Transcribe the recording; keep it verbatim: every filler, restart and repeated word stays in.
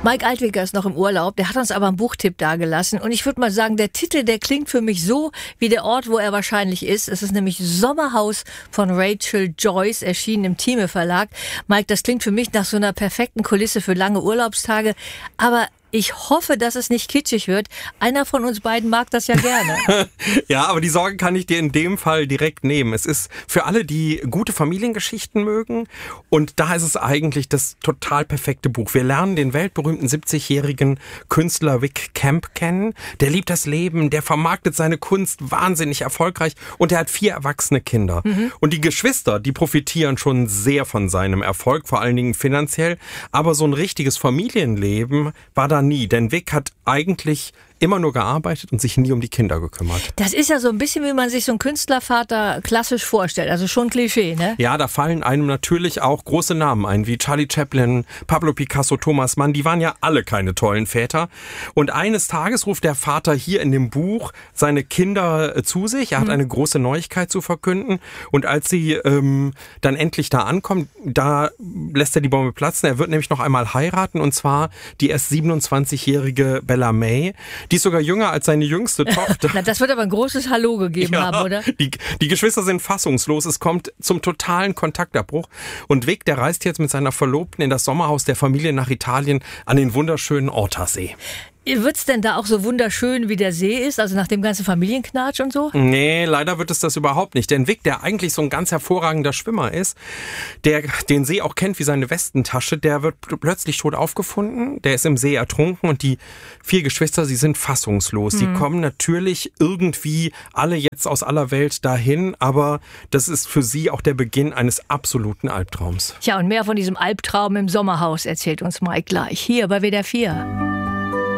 Mike Altwicker ist noch im Urlaub, der hat uns aber einen Buchtipp dagelassen und ich würde mal sagen, der Titel, der klingt für mich so wie der Ort, wo er wahrscheinlich ist. Es ist nämlich Sommerhaus von Rachel Joyce, erschienen im Thieme Verlag. Mike, das klingt für mich nach so einer perfekten Kulisse für lange Urlaubstage, aber ich hoffe, dass es nicht kitschig wird. Einer von uns beiden mag das ja gerne. Ja, aber die Sorge kann ich dir in dem Fall direkt nehmen. Es ist für alle, die gute Familiengeschichten mögen. Und da ist es eigentlich das total perfekte Buch. Wir lernen den weltberühmten siebzigjährigen Künstler Vic Kemp kennen. Der liebt das Leben, der vermarktet seine Kunst wahnsinnig erfolgreich und er hat vier erwachsene Kinder. Mhm. Und die Geschwister, die profitieren schon sehr von seinem Erfolg, vor allen Dingen finanziell. Aber so ein richtiges Familienleben war da nie, denn Vic hat eigentlich immer nur gearbeitet und sich nie um die Kinder gekümmert. Das ist ja so ein bisschen, wie man sich so einen Künstlervater klassisch vorstellt, also schon Klischee, ne? Ja, da fallen einem natürlich auch große Namen ein, wie Charlie Chaplin, Pablo Picasso, Thomas Mann, die waren ja alle keine tollen Väter. Und eines Tages ruft der Vater hier in dem Buch seine Kinder zu sich, er hat mhm. eine große Neuigkeit zu verkünden und als sie ähm, dann endlich da ankommen, da lässt er die Bombe platzen, er wird nämlich noch einmal heiraten und zwar die erst siebenundzwanzigjährige Bella May. Die ist sogar jünger als seine jüngste Tochter. Na, das wird aber ein großes Hallo gegeben ja, haben, oder? Die, die Geschwister sind fassungslos. Es kommt zum totalen Kontaktabbruch. Und Vic, der reist jetzt mit seiner Verlobten in das Sommerhaus der Familie nach Italien an den wunderschönen Ortasee. Wird's denn da auch so wunderschön, wie der See ist, also nach dem ganzen Familienknatsch und so? Nee, leider wird es das überhaupt nicht. Denn Vic, der eigentlich so ein ganz hervorragender Schwimmer ist, der den See auch kennt wie seine Westentasche, der wird plötzlich tot aufgefunden, der ist im See ertrunken und die vier Geschwister, sie sind fassungslos. Mhm. Sie kommen natürlich irgendwie alle jetzt aus aller Welt dahin, aber das ist für sie auch der Beginn eines absoluten Albtraums. Tja, und mehr von diesem Albtraum im Sommerhaus erzählt uns Mike gleich, hier bei W D R vier.